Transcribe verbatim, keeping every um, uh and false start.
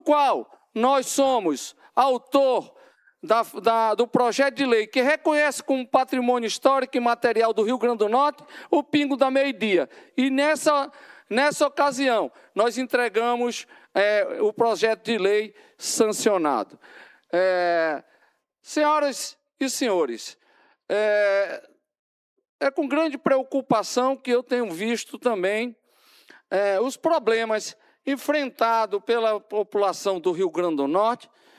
qual nós somos autor da, da, do projeto de lei que reconhece como patrimônio histórico e material do Rio Grande do Norte o Pingo da Meio-Dia. E nessa, nessa ocasião, nós entregamos é, o projeto de lei sancionado. É, senhoras e senhores, é, é com grande preocupação que eu tenho visto também é, os problemas enfrentados pela população do Rio Grande do Norte